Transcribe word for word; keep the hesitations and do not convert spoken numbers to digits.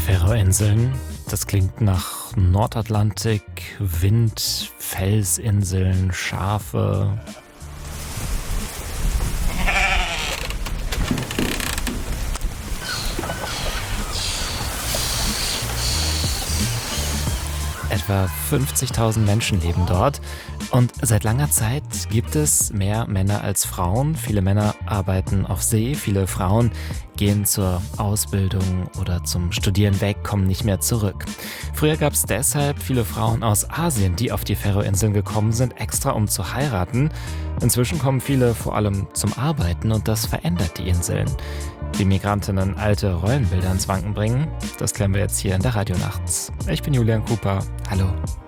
Färöerinseln, das klingt nach Nordatlantik, Wind, Felsinseln, Schafe. Etwa fünfzigtausend Menschen leben dort und seit langer Zeit gibt es mehr Männer als Frauen. Viele Männer arbeiten auf See, viele Frauen gehen zur Ausbildung oder zum Studieren weg, kommen nicht mehr zurück. Früher gab es deshalb viele Frauen aus Asien, die auf die Färöerinseln gekommen sind, extra um zu heiraten. Inzwischen kommen viele vor allem zum Arbeiten und das verändert die Inseln. Wie Migrantinnen alte Rollenbilder ins Wanken bringen, das klären wir jetzt hier in der Radionacht. Ich bin Julian Cooper. Hallo.